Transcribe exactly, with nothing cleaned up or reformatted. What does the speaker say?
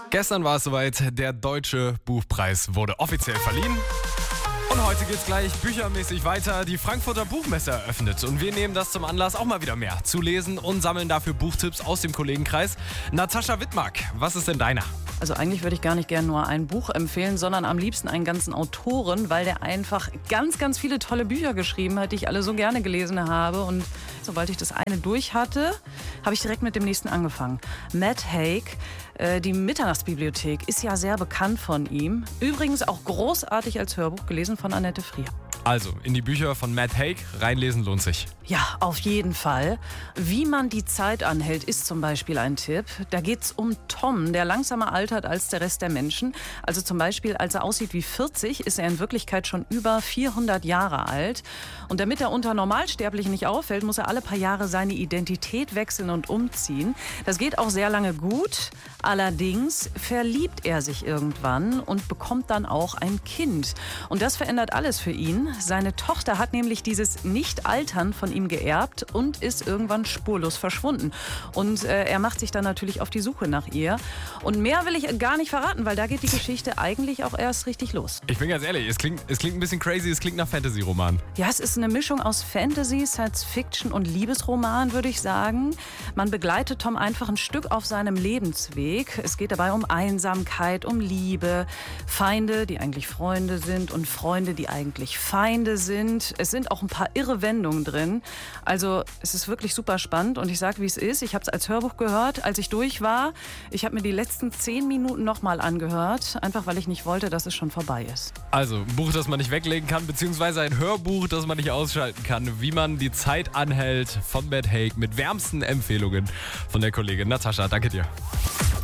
Gestern war es soweit, der Deutsche Buchpreis wurde offiziell verliehen. Und heute geht's gleich büchermäßig weiter. Die Frankfurter Buchmesse eröffnet und wir nehmen das zum Anlass, auch mal wieder mehr zu lesen und sammeln dafür Buchtipps aus dem Kollegenkreis. Natascha Wittmark, was ist denn deiner? Also eigentlich würde ich gar nicht gerne nur ein Buch empfehlen, sondern am liebsten einen ganzen Autoren, weil der einfach ganz, ganz viele tolle Bücher geschrieben hat, die ich alle so gerne gelesen habe. Und sobald ich das eine durch hatte, habe ich direkt mit dem nächsten angefangen. Matt Haig, äh, die Mitternachtsbibliothek, ist ja sehr bekannt von ihm. Übrigens auch großartig als Hörbuch, gelesen von Annette Frier. Also, in die Bücher von Matt Haig, reinlesen lohnt sich. Ja, auf jeden Fall. Wie man die Zeit anhält, ist zum Beispiel ein Tipp. Da geht es um Tom, der langsamer altert als der Rest der Menschen. Also zum Beispiel, als er aussieht wie vierzig, ist er in Wirklichkeit schon über vierhundert Jahre alt. Und damit er unter Normalsterblichen nicht auffällt, muss er alle paar Jahre seine Identität wechseln und umziehen. Das geht auch sehr lange gut. Allerdings verliebt er sich irgendwann und bekommt dann auch ein Kind. Und das verändert alles für ihn. Seine Tochter hat nämlich dieses Nicht-Altern von ihm geerbt und ist irgendwann spurlos verschwunden. Und äh, er macht sich dann natürlich auf die Suche nach ihr. Und mehr will ich gar nicht verraten, weil da geht die Geschichte eigentlich auch erst richtig los. Ich bin ganz ehrlich, es klingt, es klingt ein bisschen crazy, es klingt nach Fantasy-Roman. Ja, es ist eine Mischung aus Fantasy, Science-Fiction und Liebesroman, würde ich sagen. Man begleitet Tom einfach ein Stück auf seinem Lebensweg. Es geht dabei um Einsamkeit, um Liebe, Feinde, die eigentlich Freunde sind und Freunde, die eigentlich Feinde sind. Es sind auch ein paar irre Wendungen drin. Also es ist wirklich super spannend und ich sage, wie es ist. Ich habe es als Hörbuch gehört, als ich durch war. Ich habe mir die letzten zehn Minuten nochmal angehört, einfach weil ich nicht wollte, dass es schon vorbei ist. Also ein Buch, das man nicht weglegen kann, beziehungsweise ein Hörbuch, das man nicht ausschalten kann. Wie man die Zeit anhält von Matt Haig mit wärmsten Empfehlungen von der Kollegin Natascha. Danke dir.